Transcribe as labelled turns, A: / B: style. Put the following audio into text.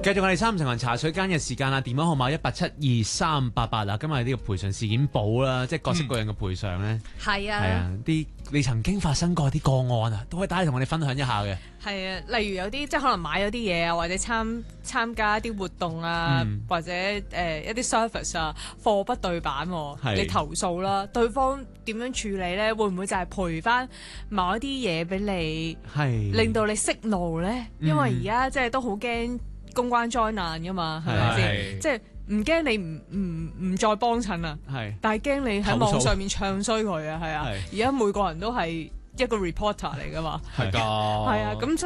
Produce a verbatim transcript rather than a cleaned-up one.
A: 繼續我哋三層人茶水間嘅時間啦，電話號碼一八七二三八八啦。今日呢個賠償事件簿啦，即係各式各樣嘅賠償咧，
B: 係、嗯、啊，
A: 係啊，啲你曾經發生過啲個案啊，都可以打嚟同我哋分享一下嘅。
B: 係啊，例如有啲即係可能買咗啲嘢啊，或者參參加一啲活動啊，嗯、或者誒、呃、一啲 service 啊，貨不對版、啊，你投訴啦，對方點樣處理咧？會唔會就係賠翻某一啲嘢俾你，係令到你息怒咧？因為而家即係都好驚公關災難噶嘛，係咪先？即係唔驚你唔唔唔再幫襯啊，係，但係驚你喺網上面唱衰佢啊，係啊！而家每個人都係一個 reporter 嚟噶嘛，係㗎，係啊，咁。